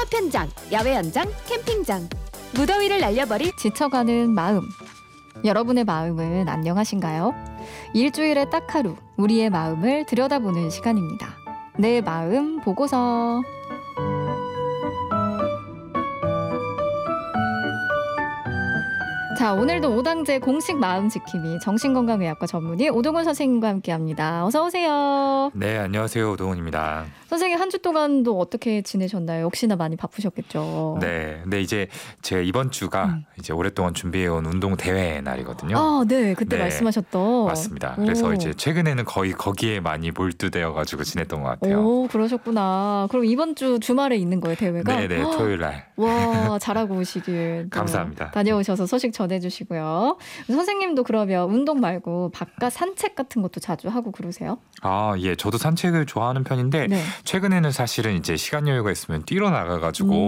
취업 현장, 야외 현장, 캠핑장. 무더위를 날려버릴 지쳐가는 마음. 여러분의 마음은 안녕하신가요? 일주일에 딱 하루 우리의 마음을 들여다보는 시간입니다. 내 마음 보고서. 자, 오늘도 오당제 공식 마음 지킴이 정신건강의학과 전문의 오동훈 선생님과 함께합니다. 어서 오세요. 네, 안녕하세요. 오동훈입니다. 선생님 한 주 동안도 어떻게 지내셨나요? 역시나 많이 바쁘셨겠죠. 네, 근데 이제 제 이번 주가 이제 오랫동안 준비해온 운동 대회 날이거든요. 아, 네, 그때 네, 말씀하셨던. 맞습니다. 그래서 오. 이제 최근에는 거의 거기에 많이 몰두되어가지고 지냈던 것 같아요. 오, 그러셨구나. 그럼 이번 주 주말에 있는 거예요, 대회가? 네네, 토요일 날. 와, 잘하고 오시길. 감사합니다. 다녀오셔서 소식 전해주시고요. 선생님도 그러면 운동 말고 바깥 산책 같은 것도 자주 하고 그러세요? 아, 예, 저도 산책을 좋아하는 편인데 네. 최근에는 사실은 이제 시간 여유가 있으면 뛰러 나가가지고